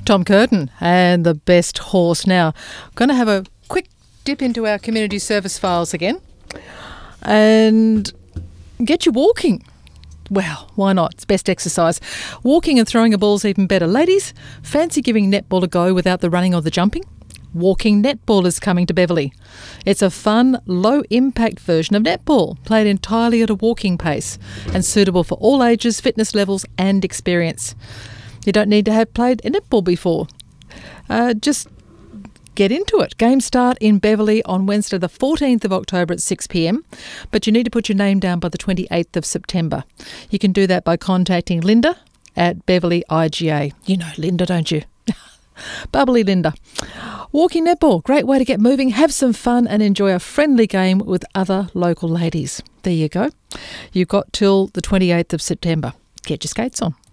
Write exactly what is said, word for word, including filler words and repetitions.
Tom Curtin and the best horse. Now, I'm going to have a quick dip into our community service files again and get you walking. Well, why not? It's best exercise. Walking and throwing a ball's even better. Ladies, fancy giving netball a go without the running or the jumping? Walking netball is coming to Beverley. It's a fun, low-impact version of netball, played entirely at a walking pace and suitable for all ages, fitness levels and experience. You don't need to have played netball before. Uh, just get into it. Games start in Beverley on Wednesday the fourteenth of October at six p m, but you need to put your name down by the twenty-eighth of September. You can do that by contacting Linda at Beverley I G A. You know Linda, don't you? Bubbly Linda. Walking netball, great way to get moving, have some fun and enjoy a friendly game with other local ladies. There you go. You've got till the twenty-eighth of September. Get your skates on.